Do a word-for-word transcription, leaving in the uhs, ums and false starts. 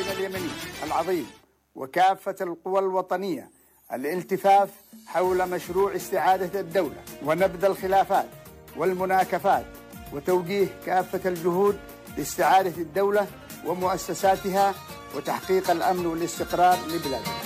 شعبنا اليمني العظيم وكافة القوى الوطنية الالتفاف حول مشروع استعادة الدولة ونبذ الخلافات والمناكفات وتوجيه كافة الجهود لاستعادة الدولة ومؤسساتها وتحقيق الأمن والاستقرار لبلادنا.